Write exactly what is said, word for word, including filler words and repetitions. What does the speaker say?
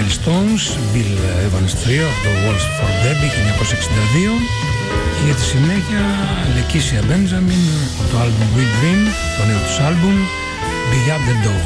Miles Stones, Bill Evans Trio, το Waltz for Debbie χίλια εννιακόσια εξήντα δύο, και για τη συνέχεια Lakecia Benjamin από το album We Dream, το νέο τους album Beyond the Dawn.